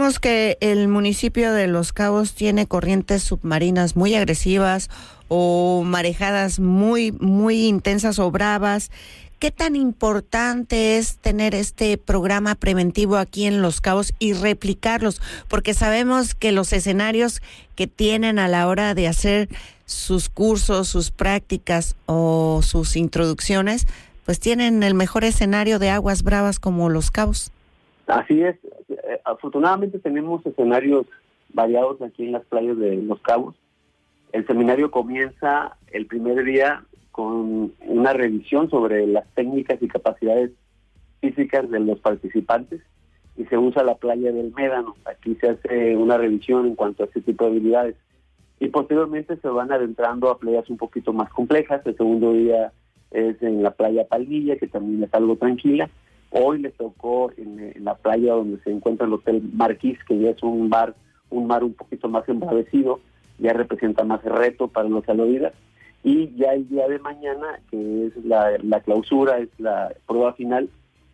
Sabemos que el municipio de Los Cabos tiene corrientes submarinas muy agresivas o marejadas muy, muy intensas o bravas. ¿Qué tan importante es tener este programa preventivo aquí en Los Cabos y replicarlos? Porque sabemos que los escenarios que tienen a la hora de hacer sus cursos, sus prácticas o sus introducciones, pues tienen el mejor escenario de aguas bravas como Los Cabos. Así es. Afortunadamente tenemos escenarios variados aquí en las playas de Los Cabos. El seminario comienza el primer día con una revisión sobre las técnicas y capacidades físicas de los participantes y se usa la playa del Médano. Aquí se hace una revisión en cuanto a este tipo de habilidades. Y posteriormente se van adentrando a playas un poquito más complejas. El segundo día es en la playa Palmilla, que también es algo tranquila. Hoy les tocó en la playa donde se encuentra el Hotel Marquís, que ya es un mar un poquito más embravecido, ya representa más reto para los salvavidas. Y ya el día de mañana, que es la clausura, es la prueba final,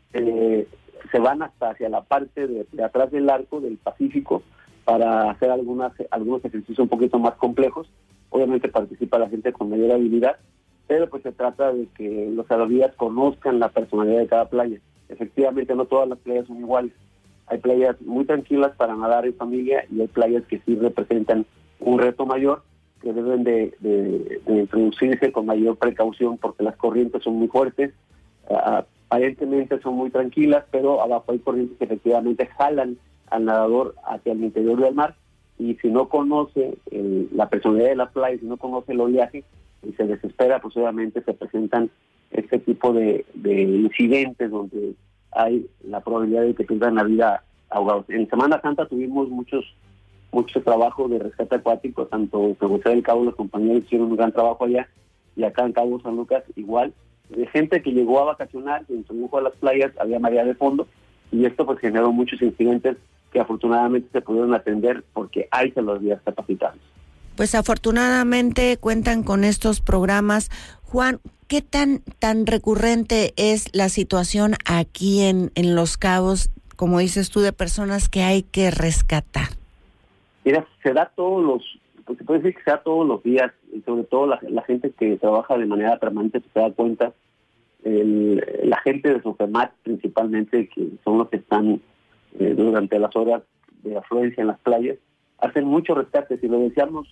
se van hasta hacia la parte de atrás del arco del Pacífico para hacer algunos ejercicios un poquito más complejos. Obviamente participa la gente con mayor habilidad, pero pues se trata de que los salvavidas conozcan la personalidad de cada playa. Efectivamente, no todas las playas son iguales. Hay playas muy tranquilas para nadar en familia y hay playas que sí representan un reto mayor, que deben de introducirse con mayor precaución porque las corrientes son muy fuertes. Aparentemente son muy tranquilas, pero abajo hay corrientes que efectivamente jalan al nadador hacia el interior del mar, y si no conoce la personalidad de la playa, si no conoce el oleaje y se desespera, pues obviamente se presentan este tipo de incidentes donde hay la probabilidad de que pierdan la vida ahogados. En Semana Santa tuvimos mucho trabajo de rescate acuático, tanto en San José del Cabo, los compañeros hicieron un gran trabajo allá, y acá en Cabo San Lucas igual, de gente que llegó a vacacionar, se introdujo a las playas, había marea de fondo, y esto pues generó muchos incidentes que afortunadamente se pudieron atender porque hay salvavidas capacitados. Pues afortunadamente cuentan con estos programas. Juan, ¿qué tan recurrente es la situación aquí en Los Cabos, como dices tú, de personas que hay que rescatar? Mira, se puede decir que se da todos los días, y sobre todo la gente que trabaja de manera permanente se da cuenta. La gente de Sofemat principalmente, que son los que están durante las horas de afluencia en las playas, hacen muchos rescates, y lo decíamos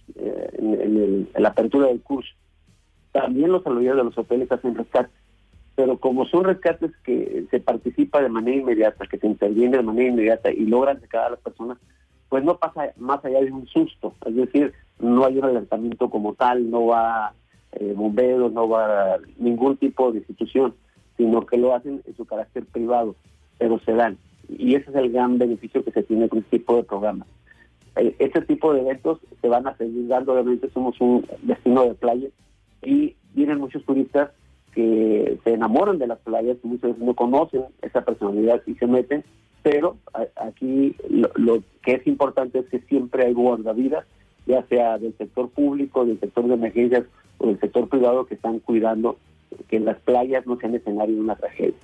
en la apertura del curso. También los salvavidas de los hoteles hacen rescates, pero como son rescates que se participa de manera inmediata, que se interviene de manera inmediata y logran sacar a las personas, pues no pasa más allá de un susto, es decir, no hay un alertamiento como tal, no va bomberos, no va ningún tipo de institución, sino que lo hacen en su carácter privado, pero se dan, y ese es el gran beneficio que se tiene con este tipo de programas. Este tipo de eventos se van a seguir dando. Obviamente somos un destino de playa y vienen muchos turistas que se enamoran de las playas, muchas veces no conocen esa personalidad y se meten, pero aquí lo que es importante es que siempre hay guardavidas, ya sea del sector público, del sector de emergencias o del sector privado, que están cuidando que las playas no sean escenario de una tragedia.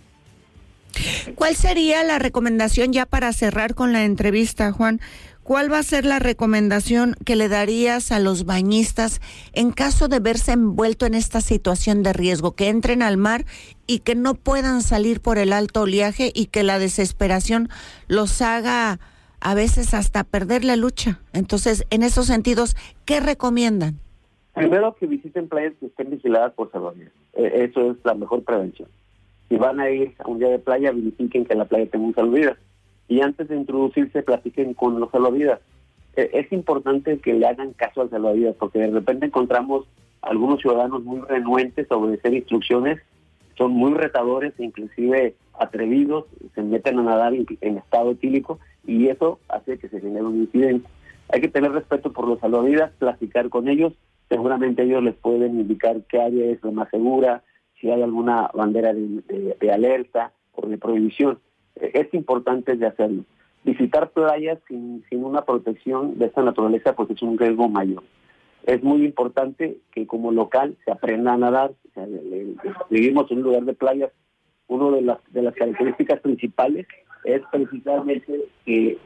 ¿Cuál sería la recomendación, ya para cerrar con la entrevista, Juan? ¿Cuál va a ser la recomendación que le darías a los bañistas en caso de verse envuelto en esta situación de riesgo, que entren al mar y que no puedan salir por el alto oleaje y que la desesperación los haga a veces hasta perder la lucha? Entonces, en esos sentidos, ¿qué recomiendan? Primero, que visiten playas que estén vigiladas por salvavidas. Eso es la mejor prevención. Si van a ir a un día de playa, verifiquen que la playa tenga un salvavidas. Y antes de introducirse, platiquen con los salvavidas. Es importante que le hagan caso al salvavidas, porque de repente encontramos algunos ciudadanos muy renuentes a obedecer instrucciones, son muy retadores, inclusive atrevidos, se meten a nadar en estado etílico, y eso hace que se genere un incidente. Hay que tener respeto por los salvavidas, platicar con ellos, seguramente ellos les pueden indicar qué área es la más segura, si hay alguna bandera de alerta o de prohibición. Es importante de hacerlo. Visitar playas sin una protección de esta naturaleza pues es un riesgo mayor. Es muy importante que como local se aprenda a nadar. O sea, vivimos en un lugar de playas. Una de las características principales es precisamente que